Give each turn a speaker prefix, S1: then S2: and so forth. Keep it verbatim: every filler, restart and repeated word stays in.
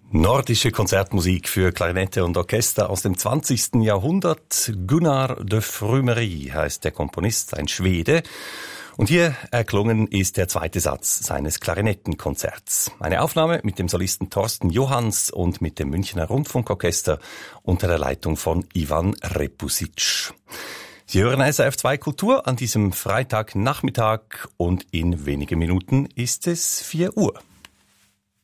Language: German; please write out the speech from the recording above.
S1: Nordische Konzertmusik für Klarinette und Orchester aus dem zwanzigsten Jahrhundert. Gunnar de Frumery heißt der Komponist, ein Schwede. Und hier erklungen ist der zweite Satz seines Klarinettenkonzerts. Eine Aufnahme mit dem Solisten Thorsten Johanns und mit dem Münchner Rundfunkorchester unter der Leitung von Ivan Repusic. Sie hören S R F zwei Kultur an diesem Freitagnachmittag und in wenigen Minuten ist es vier Uhr.